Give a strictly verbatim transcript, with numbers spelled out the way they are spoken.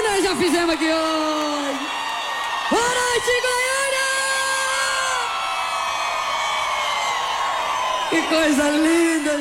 que nós já fizemos aqui hoje. Boa noite, Goiânia! Que coisa linda,